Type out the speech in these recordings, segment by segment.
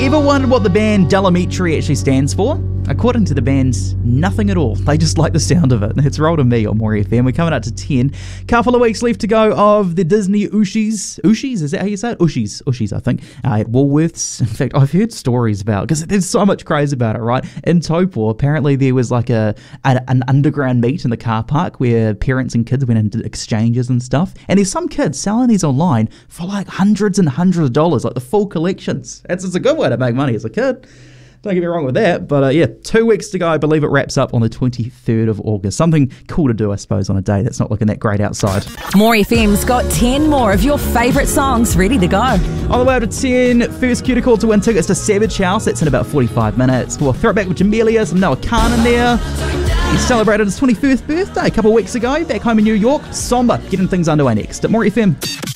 ever wondered what the band Delamitri actually stands for? According to the band, nothing at all. They just like the sound of it. It's Roll to Me on More FM. We're coming up to 10. Couple of weeks left to go of the Disney Ooshies. Ooshies? Is that how you say it? Ooshies, I think. At Woolworths. In fact, I've heard stories about it because there's so much craze about it, right? In Taupo, apparently there was like an underground meet in the car park where parents and kids went into exchanges and stuff. And there's some kids selling these online for like hundreds and hundreds of dollars, like the full collections. It's a good way to make money as a kid. Don't get me wrong with that, but 2 weeks to go. I believe it wraps up on the 23rd of August. Something cool to do, I suppose, on a day that's not looking that great outside. More FM's got 10 more of your favourite songs ready to go. On the way up to 10, first cuticle to win tickets to Savage House. That's in about 45 minutes. We'll throw it back with Jamelia, some Noah Khan in there. He celebrated his 21st birthday a couple of weeks ago, back home in New York. Somber, getting things underway next at More FM.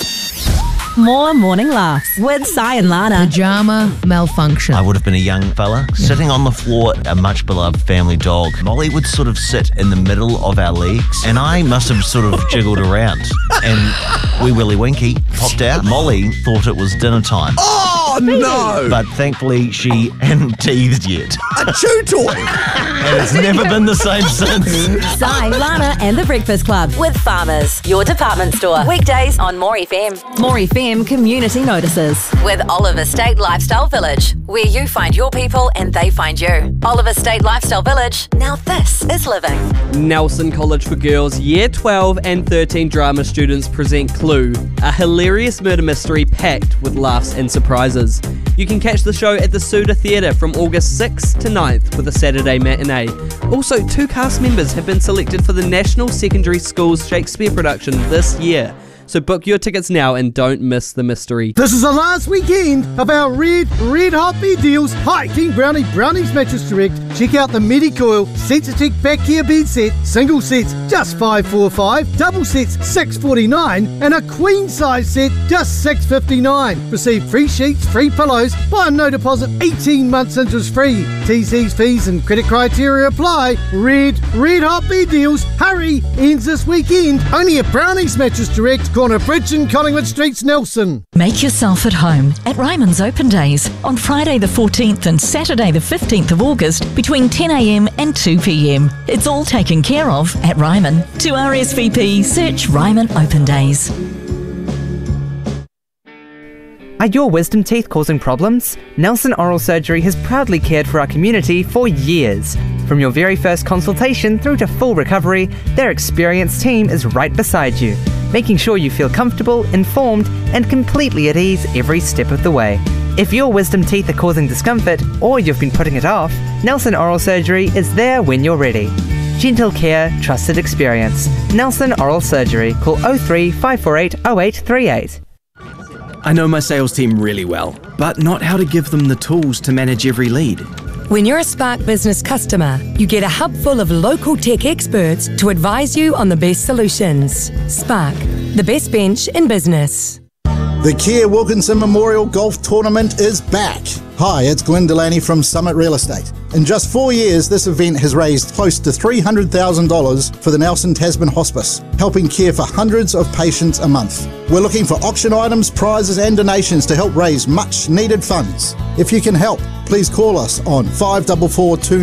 More Morning Laughs with Si and Lana. Pajama malfunction. I would have been a young fella sitting on the floor, a much beloved family dog. Molly would sort of sit in the middle of our legs, and I must have sort of jiggled around. And Wee Willie Winky popped out. Molly thought it was dinner time. Oh, no! But thankfully, she hadn't teethed yet. A chew toy! And it's never been the same since. Si, Lana and The Breakfast Club with Farmers, your department store. Weekdays on More FM. More FM Community Notices with Oliver State Lifestyle Village, where you find your people and they find you. Oliver State Lifestyle Village. Now this is living. Nelson College for Girls Year 12 and 13 drama students present Clue, a hilarious murder mystery packed with laughs and surprises. You can catch the show at the Suda Theatre from August 6th to 9th with a Saturday matinee. Also, 2 cast members have been selected for the National Secondary Schools Shakespeare production this year. So book your tickets now and don't miss the mystery. This is the last weekend of our red hot bed deals. Hi, Team Brownies Mattress Direct. Check out the Medicoil Sensitech Back Care Bed Set. Single sets just $545, double sets $649, and a queen size set just $659. Receive free sheets, free pillows, buy a no deposit, 18 months interest free. TC's fees and credit criteria apply. Red hot bed deals. Hurry, ends this weekend. Only at Brownies Mattress Direct. Corner Bridge and Collingwood Streets, Nelson. Make yourself at home at Ryman's Open Days on Friday the 14th and Saturday the 15th of August between 10am and 2pm. It's all taken care of at Ryman. To RSVP, search Ryman Open Days. Are your wisdom teeth causing problems? Nelson Oral Surgery has proudly cared for our community for years. From your very first consultation through to full recovery, their experienced team is right beside you, making sure you feel comfortable, informed, and completely at ease every step of the way. If your wisdom teeth are causing discomfort, or you've been putting it off, Nelson Oral Surgery is there when you're ready. Gentle care, trusted experience. Nelson Oral Surgery. Call 03 548 0838. I know my sales team really well, but not how to give them the tools to manage every lead. When you're a Spark Business customer, you get a hub full of local tech experts to advise you on the best solutions. Spark, the best bench in business. The Kia Wilkinson Memorial Golf Tournament is back. Hi, it's Glenn Delaney from Summit Real Estate. In just 4 years, this event has raised close to $300,000 for the Nelson Tasman Hospice, helping care for hundreds of patients a month. We're looking for auction items, prizes and donations to help raise much needed funds. If you can help, please call us on 544